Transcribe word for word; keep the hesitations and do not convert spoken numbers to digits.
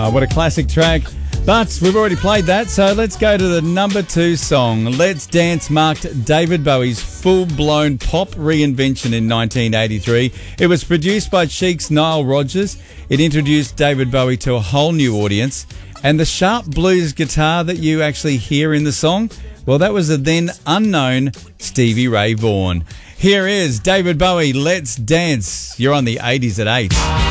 Uh, what a classic track. But we've already played that, so let's go to the number two song. Let's Dance marked David Bowie's full-blown pop reinvention in nineteen eighty-three. It was produced by Chic's Nile Rodgers. It introduced David Bowie to a whole new audience. And the sharp blues guitar that you actually hear in the song, well, that was the then unknown Stevie Ray Vaughan. Here is David Bowie, Let's Dance. You're on the eighties at eight.